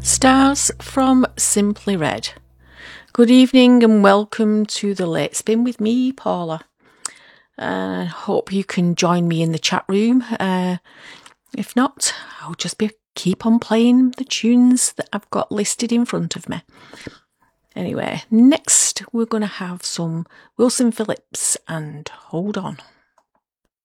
Stars from Simply Red. Good evening and welcome to the Late Spin with me, Paula. Hope you can join me in the chat room. If not, I'll just keep on playing the tunes that I've got listed in front of me. Anyway, next we're going to have some Wilson Phillips and Hold On.